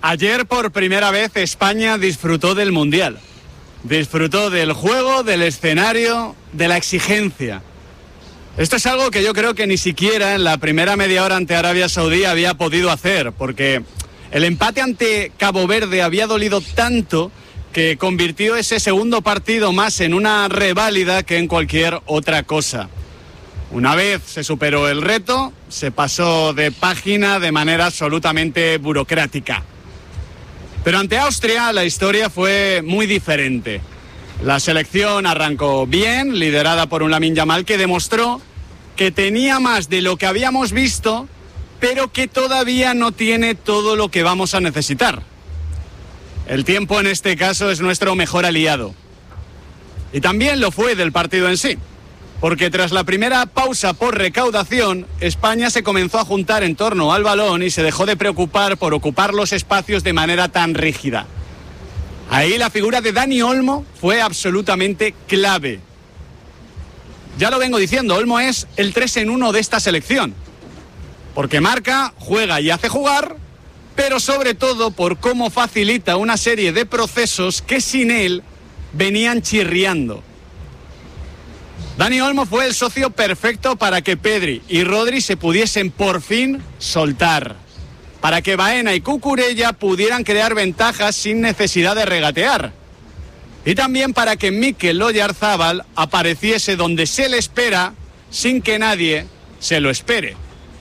Ayer por primera vez España disfrutó del Mundial. Disfrutó del juego, del escenario, de la exigencia. Esto es algo que yo creo que ni siquiera en la primera media hora ante Arabia Saudí había podido hacer, porque el empate ante Cabo Verde había dolido tanto que convirtió ese segundo partido más en una reválida que en cualquier otra cosa. Una vez se superó el reto, se pasó de página de manera absolutamente burocrática. Pero ante Austria la historia fue muy diferente. La selección arrancó bien, liderada por un Lamine Yamal que demostró que tenía más de lo que habíamos visto, pero que todavía no tiene todo lo que vamos a necesitar. El tiempo en este caso es nuestro mejor aliado. Y también lo fue del partido en sí, porque tras la primera pausa por recaudación, España se comenzó a juntar en torno al balón y se dejó de preocupar por ocupar los espacios de manera tan rígida. Ahí la figura de Dani Olmo fue absolutamente clave. Ya lo vengo diciendo, Olmo es el 3 en 1 de esta selección, porque marca, juega y hace jugar, pero sobre todo por cómo facilita una serie de procesos que sin él venían chirriando. Dani Olmo fue el socio perfecto para que Pedri y Rodri se pudiesen por fin soltar, para que Baena y Cucurella pudieran crear ventajas sin necesidad de regatear, y también para que Mikel Oyarzabal apareciese donde se le espera sin que nadie se lo espere.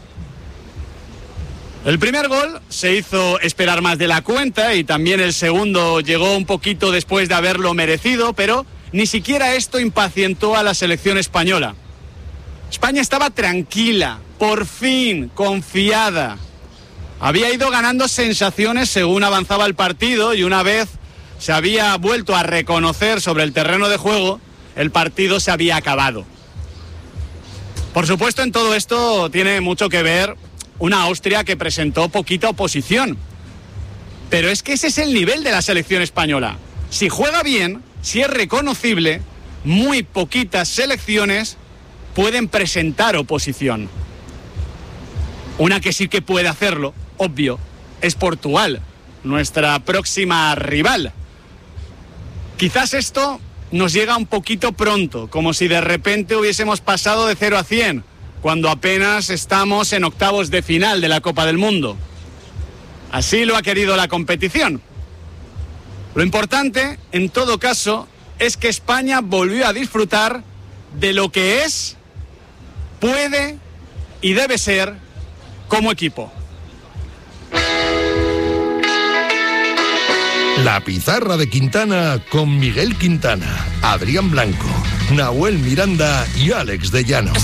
El primer gol se hizo esperar más de la cuenta y también el segundo llegó un poquito después de haberlo merecido, pero ni siquiera esto impacientó a la selección española. España estaba tranquila, por fin, confiada. Había ido ganando sensaciones según avanzaba el partido y una vez se había vuelto a reconocer sobre el terreno de juego, el partido se había acabado. Por supuesto, en todo esto tiene mucho que ver una Austria que presentó poquita oposición. Pero es que ese es el nivel de la selección española. Si juega bien, si es reconocible, muy poquitas selecciones pueden presentar oposición. Una que sí que puede hacerlo, obvio, es Portugal, nuestra próxima rival. Quizás esto nos llega un poquito pronto, como si de repente hubiésemos pasado de 0 a 100, cuando apenas estamos en octavos de final de la Copa del Mundo. Así lo ha querido la competición. Lo importante, en todo caso, es que España volvió a disfrutar de lo que es, puede y debe ser como equipo. La pizarra de Quintana con Miguel Quintana, Adrián Blanco, Nahuel Miranda y Alex de Llano.